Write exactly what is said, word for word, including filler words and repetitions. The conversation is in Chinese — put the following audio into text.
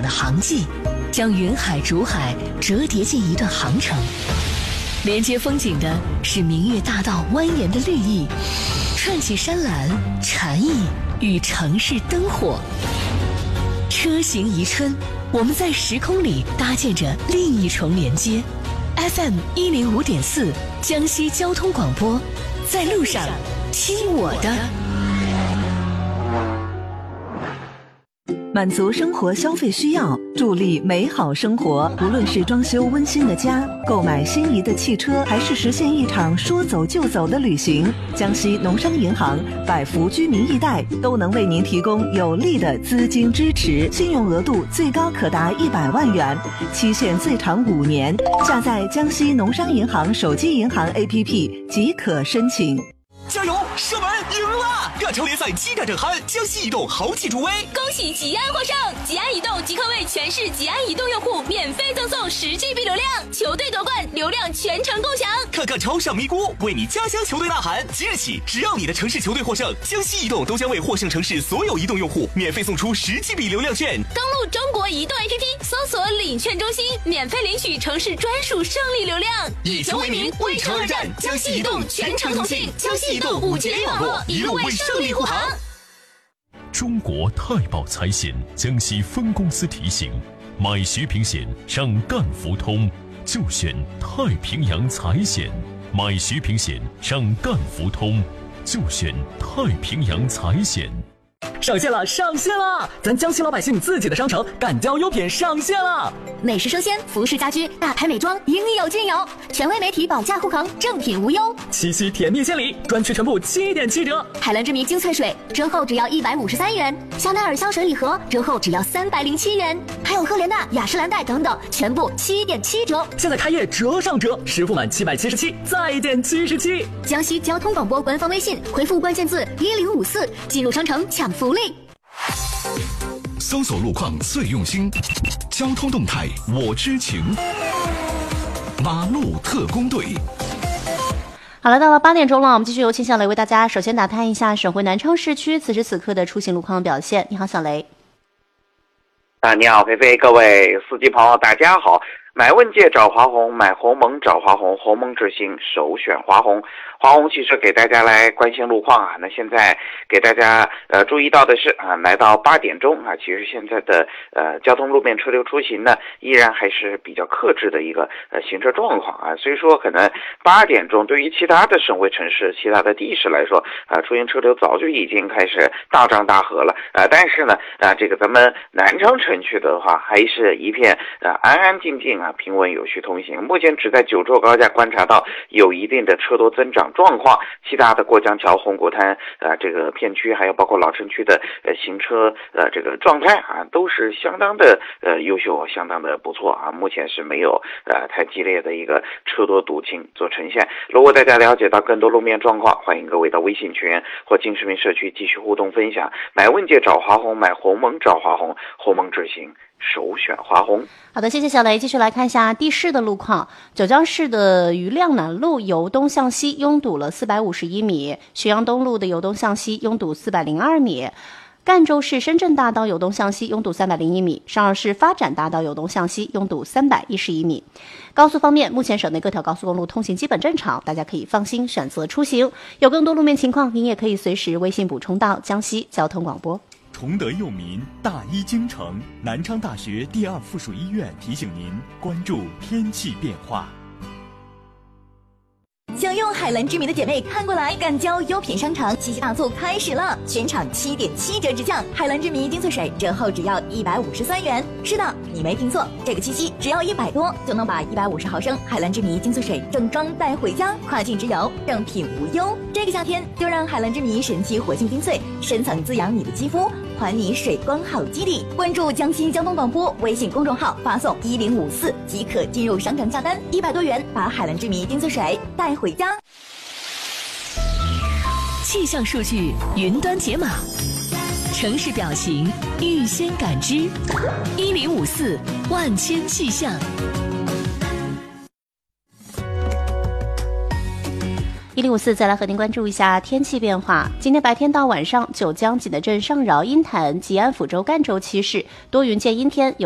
的航迹，将云海竹海折叠进一段航程。连接风景的是明月大道蜿蜒的绿意，串起山岚、禅意与城市灯火。车行宜春，我们在时空里搭建着另一重连接。F M 一零五点四，江西交通广播，在路上，听我的。 满足生活消费需要，助力美好生活。无论是装修温馨的家，购买心仪的汽车，还是实现一场说走就走的旅行，江西农商银行百福居民易贷都能为您提供有力的资金支持，信用额度最高可达一百万元，期限最长五年。下载江西农商银行手机银行 A P P 即可申请。 加油，射门赢了！亚超联赛激战正酣，江西移动豪气助威， 恭喜吉安获胜！吉安移动即刻为全市吉安移动用户免费赠送十 G B 流量，球队夺冠，流量全程共享。 看看超上咪咕，为你家乡球队呐喊！即日起，只要你的城市球队获胜，江西移动都将为获胜城市所有移动用户免费送出十 G B 流量券。 登录中国移动 A P P， 搜索领券中心，免费领取城市专属胜利流量。 以球为名，为城而战，江西移动全程通信，江西移动五 G 网络，一路为胜利护航。 中国太保财险江西分公司提醒：买徐平险上赣福通，就选太平洋财险；买徐平险上赣福通，就选太平洋财险。 上线了，上线了！咱江西老百姓自己的商城赣交优品上线了， 美食生鲜、服饰家居、大牌美妆，应有尽有。权威媒体保价护航，正品无忧。 七夕甜蜜献礼，专区全部七点七折。 海蓝之谜精粹水折后只要一百五十三元，香奈儿香水礼盒折后只要三百零七元，还有赫莲娜、雅诗兰黛等等，全部七点七折。 现在开业折上折，实付满七百七十七，再减七十七。 江西交通广播官方微信回复关键字一零五四，进入商城抢福利。 搜索路况最用心，交通动态我知情。马路特工队。 好了，到了八点钟了，我们继续由秦小雷为大家首先打探一下省会南昌市区此时此刻的出行路况表现。你好，小雷。 啊，你好，菲菲，各位司机朋友，大家好。买问界找华虹，买鸿蒙找华虹，鸿蒙之星首选华虹。华虹汽车给大家来关心路况啊。那现在给大家呃注意到的是啊，来到八点钟啊，其实现在的呃交通路面车流出行呢，依然还是比较克制的一个呃行车状况啊。所以说可能八点钟对于其他的省会城市、其他的地市来说啊，出行车流早就已经开始大张大合了啊。但是呢啊，这个咱们南昌城区的话，还是一片啊安安静静啊。平稳有序通行，目前只在九州高架观察到有一定的车多增长状况，其他的过江桥、红谷滩呃这个片区，还有包括老城区的呃行车呃这个状态啊，都是相当的呃优秀，相当的不错啊。目前是没有呃太激烈的一个车多堵情做呈现。如果大家了解到更多路面状况，欢迎各位到微信群或金市民社区继续互动分享。买问界找华虹，买鸿蒙找华虹，鸿蒙之行首选华虹。 好的，谢谢小雷。继续来看一下地市的路况。九江市的余亮南路由东向西拥堵了四百五十一米，浔阳东路的由东向西拥堵四百零二米，赣州市深圳大道由东向西拥堵三百零一米，上饶市发展大道由东向西拥堵三百一十一米。高速方面，目前省内各条高速公路通行基本正常，大家可以放心选择出行。有更多路面情况，您也可以随时微信补充到江西交通广播。 崇德佑民，大医京城，南昌大学第二附属医院提醒您关注天气变化。 想用海蓝之谜的姐妹看过来，赣交优品商城七夕大促开始了，全场七点七折直降，海蓝之谜精粹水折后只要一百五十三元。是的，你没听错，这个七夕只要一百多就能把一百五十毫升海蓝之谜精粹水正装带回家，跨境直邮，正品无忧。这个夏天就让海蓝之谜神奇活性精粹深层滋养你的肌肤，还你水光好基底。关注江西交通广播微信公众号，发送一零五四即可进入商城下单，一百多元把海蓝之谜精粹水带回家。 气象数据云端解码，城市表情预先感知，一零五四万千气象。 一零五四，再来和您关注一下天气变化。今天白天到晚上，九江、济南镇、上饶、鹰潭、吉安、抚州、赣州七市多云见阴天。有